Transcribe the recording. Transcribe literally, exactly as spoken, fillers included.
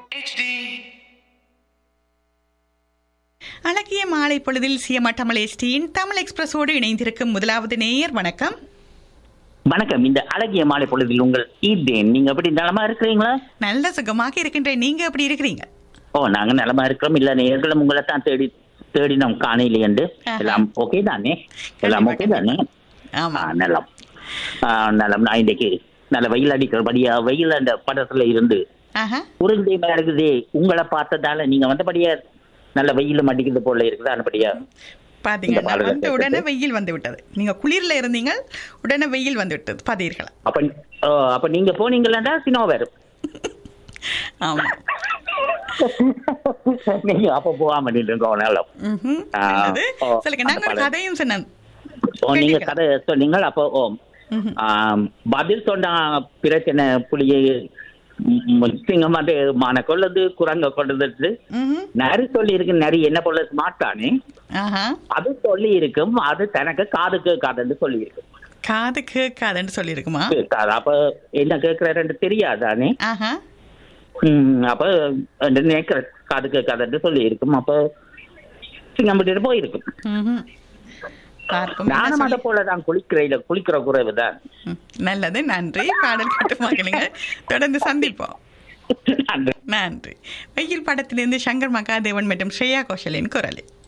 H D. அழகிய மாலை பொழுதில் சிஎம் தமிழ் எஸ்டியின் தமிழ் எக்ஸ்பிரஸோடு இணைந்திருக்கும் முதலாவது நேயர். வணக்கம். வணக்கம். இந்த அழகிய மாலை பொழுதில் உங்கள் ஈதேன். நீங்க எப்படி நலமா இருக்கிறீங்களா? நல்ல சுகமாக இருக்கின்றேன். நீங்க எப்படி இருக்கிறீங்க? ஓ, நாங்க நலமா இருக்கிறோம். இல்ல நேயர்களும் உங்களை தான் தேடி தேடி நாம் காணையிலே என்று எல்லாம் ஓகே தானே? எல்லாம் ஓகே தானே? ஆமா, நலம். நலம். நான் இன்னைக்கு நல்ல வெயில் அடிக்கிறபடியா வெயில் அந்த படத்துல இருந்து உருண்டை இருக்குது. உங்களை பார்த்ததால நீங்க வந்தபடியா நல்ல வெயிலும் அடிக்கிறது போல இருக்குது. அதுபடியா பாத்தீங்க, வந்து உடனே வெயில் வந்து விட்டது. நீங்க குளிர்ல இருந்தீங்க, உடனே வெயில் வந்து விட்டது. பாத்தீர்களா? அப்ப அப்ப நீங்க போனீங்களா சினோ வரும். ஆமா, நீங்க அப்ப போகாம நின்றுங்க. கதையும் சொன்னேன். நீங்க கதை சொன்னீங்க. அப்போ பதில் சொன்ன பிரச்சனை புளியை சிங்கம் வந்து மான கொள்ளது, குரங்க கொண்டது, நரி சொல்லி இருக்கு. நரி என்ன போல ஸ்மார்ட்டானே அது சொல்லி இருக்கும். அது தனக்கு காது கேட்காதுன்னு சொல்லி இருக்கு. காது கேட்காதுன்னு சொல்லி இருக்குமா? அப்ப என்ன கேட்கிறாரு தெரியாதானே? அப்ப நினைக்கிற காது கேட்காதுன்னு சொல்லி இருக்கும். அப்ப சிங்கம் போயிருக்கும். நானும் அதை போலதான் குளிக்கிற குளிக்கிற குறைவு தான். நல்லது, நன்றி. பாடல் கேட்டு மகிழுங்க. தொடர்ந்து சந்திப்போம். நன்றி. வெயில் படத்திலிருந்து சங்கர் மகாதேவன் மற்றும் ஸ்ரேயா கோஷலின் குரலில்.